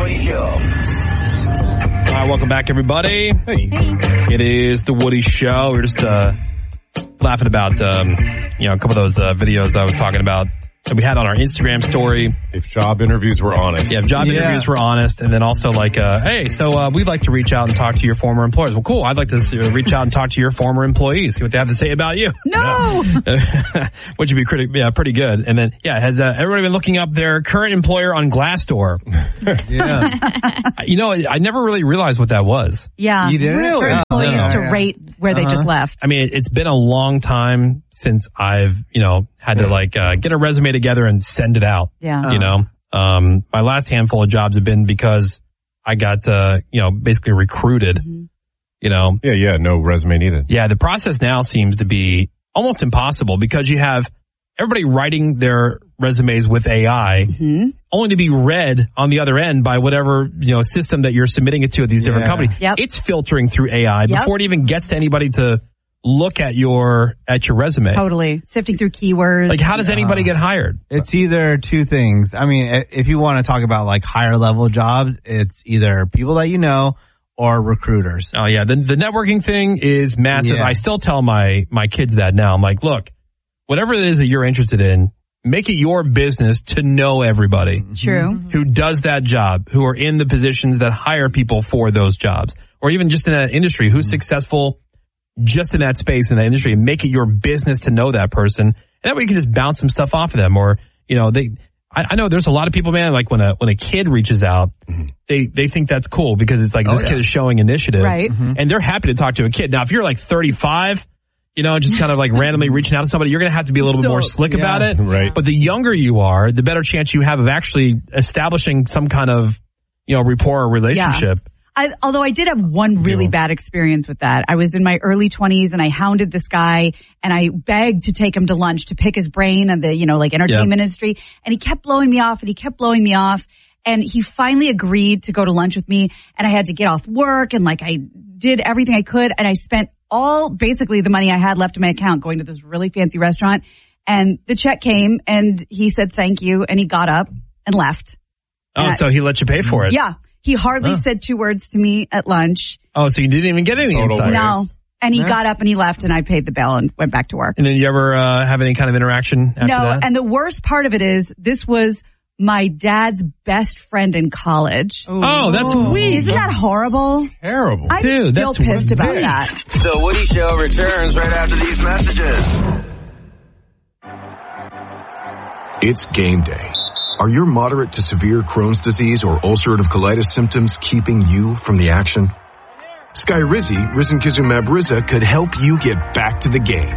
Woody Show. All right, welcome back, everybody. Hey. It is the Woody Show. We're just laughing about a couple of those videos that I was talking about that we had on our Instagram story. If job interviews were honest. Yeah, if job interviews were honest. And then also like, hey, so we'd like to reach out and talk to your former employers. Well, cool. I'd like to reach out and talk to your former employees, see what they have to say about you. No! Which would be pretty good. And then, has everybody been looking up their current employer on Glassdoor? Yeah. I never really realized what that was. Yeah. You did? For employees to rate where they just left. I mean, it's been a long time since I've, had to get a resume together and send it out. Yeah. My last handful of jobs have been because I got, basically recruited, Yeah, no resume needed. Yeah, the process now seems to be almost impossible because you have everybody writing their resumes with AI, only to be read on the other end by whatever, system that you're submitting it to at these different companies. Yep. It's filtering through AI before it even gets to anybody to look at your resume. Totally. Sifting through keywords. Like, how does anybody get hired? It's either two things. I mean, if you want to talk about like higher level jobs, it's either people that you know or recruiters. Oh, yeah. The networking thing is massive. Yeah. I still tell my kids that now. I'm like, look, whatever it is that you're interested in, make it your business to know everybody. True. Who does that job, who are in the positions that hire people for those jobs, or even just in that industry, who's successful just in that space, in that industry, and make it your business to know that person. And that way you can just bounce some stuff off of them. Or, I know there's a lot of people, man, like when a kid reaches out, they think that's cool because it's like kid is showing initiative. Right. And they're happy to talk to a kid. Now, if you're like 35, just kind of like randomly reaching out to somebody, you're going to have to be a little bit more slick about it. Right. But the younger you are, the better chance you have of actually establishing some kind of, rapport or relationship. Yeah. Although I did have one really bad experience with that. I was in my early 20s and I hounded this guy and I begged to take him to lunch to pick his brain on the, entertainment industry. And he kept blowing me off and he kept blowing me off. And he finally agreed to go to lunch with me. And I had to get off work and I did everything I could. And I spent basically the money I had left in my account going to this really fancy restaurant. And the check came and he said, thank you. And he got up and left. Oh, so he let you pay for it? Yeah. He hardly said two words to me at lunch. Oh, so you didn't even get any insight? No. And he got up and he left and I paid the bill and went back to work. And then you ever have any kind of interaction after that? And the worst part of it is this was my dad's best friend in college. Oh, that's weak. Isn't that horrible? Terrible. I'm still pissed about that. The Woody Show returns right after these messages. It's game day. Are your moderate to severe Crohn's disease or ulcerative colitis symptoms keeping you from the action? Skyrizi, risankizumab Riza, could help you get back to the game.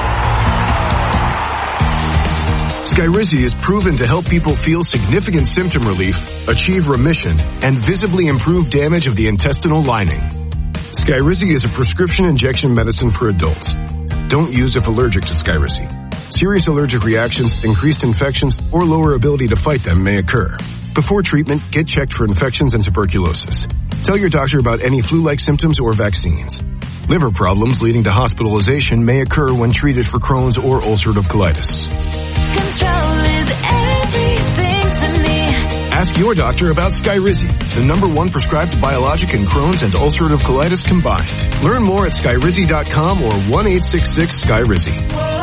Skyrizi is proven to help people feel significant symptom relief, achieve remission, and visibly improve damage of the intestinal lining. Skyrizi is a prescription injection medicine for adults. Don't use if allergic to Skyrizi. Serious allergic reactions, increased infections, or lower ability to fight them may occur. Before treatment, get checked for infections and tuberculosis. Tell your doctor about any flu-like symptoms or vaccines. Liver problems leading to hospitalization may occur when treated for Crohn's or ulcerative colitis. Control is everything to me. Ask your doctor about Skyrizi, the #1 prescribed biologic in Crohn's and ulcerative colitis combined. Learn more at Skyrizi.com or 1-866-SKYRIZI.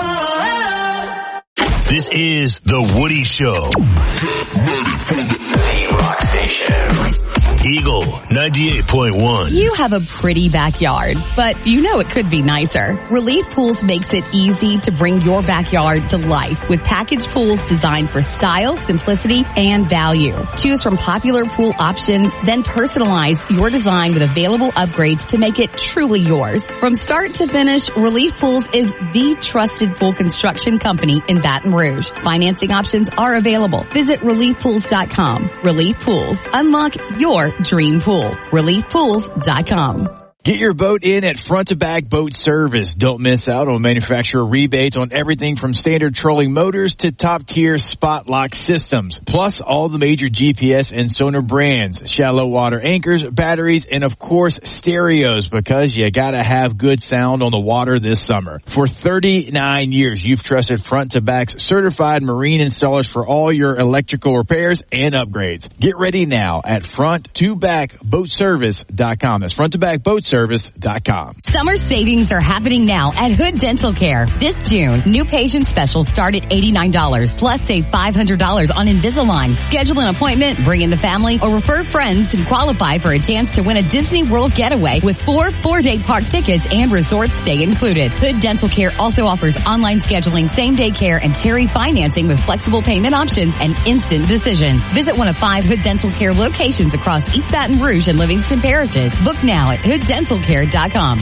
This is The Woody Show. The Rock Station. Eagle 98.1. You have a pretty backyard, but you know it could be nicer. Relief Pools makes it easy to bring your backyard to life with packaged pools designed for style, simplicity, and value. Choose from popular pool options, then personalize your design with available upgrades to make it truly yours. From start to finish, Relief Pools is the trusted pool construction company in Baton Rouge. Financing options are available. Visit ReliefPools.com. Relief Pools. Unlock your dream pool. ReliefPools.com. Get your boat in at Front to Back Boat Service. Don't miss out on manufacturer rebates on everything from standard trolling motors to top-tier spot lock systems. Plus, all the major GPS and sonar brands, shallow water anchors, batteries, and of course, stereos, because you gotta have good sound on the water this summer. For 39 years, you've trusted Front to Back's certified marine installers for all your electrical repairs and upgrades. Get ready now at FrontToBackBoatService.com. That's FrontToBackBoatService.com. Summer savings are happening now at Hood Dental Care. This June, new patient specials start at $89, plus save $500 on Invisalign. Schedule an appointment, bring in the family, or refer friends and qualify for a chance to win a Disney World getaway with 4 4-day park tickets and resort stay included. Hood Dental Care also offers online scheduling, same-day care, and Cherry financing with flexible payment options and instant decisions. Visit one of 5 Hood Dental Care locations across East Baton Rouge and Livingston parishes. Book now at hooddentalcare.com.